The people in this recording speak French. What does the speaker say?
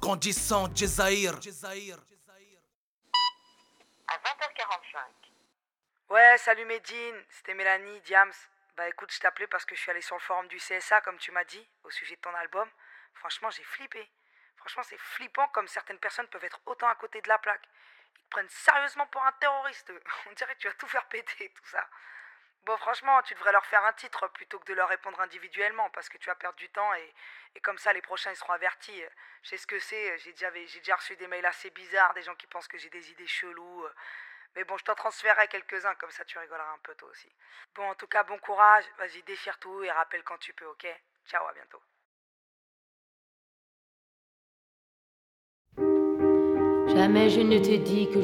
Grandissant, Djezaïr. À 20h45. Ouais, salut Medine, c'était Mélanie, Diams. Bah écoute, je t'appelais parce que je suis allé sur le forum du CSA, comme tu m'as dit, au sujet de ton album. Franchement, j'ai flippé. Franchement, c'est flippant comme certaines personnes peuvent être autant à côté de la plaque. Ils te prennent sérieusement pour un terroriste. On dirait que tu vas tout faire péter, tout ça. Bon, franchement, tu devrais leur faire un titre plutôt que de leur répondre individuellement parce que tu vas perdre du temps et comme ça, les prochains, ils seront avertis. Je sais ce que c'est, j'ai déjà reçu des mails assez bizarres, des gens qui pensent que j'ai des idées cheloues. Mais bon, je t'en transférerai quelques-uns, comme ça tu rigoleras un peu toi aussi. Bon, en tout cas, bon courage, vas-y, déchire tout et rappelle quand tu peux, ok? Ciao, à bientôt. Jamais je ne te dis que